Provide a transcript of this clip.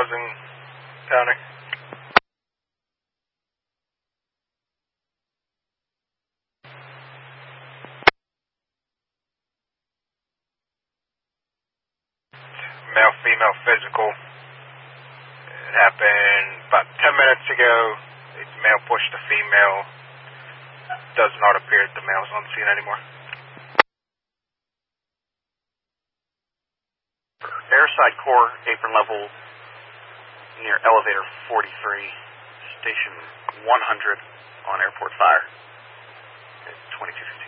Housing County. Male, female, physical. It happened about 10 minutes ago. The male pushed the female. Does not appear that the male's on scene anymore. Airside core, apron level near elevator 43, station 100 on airport fire at 2215.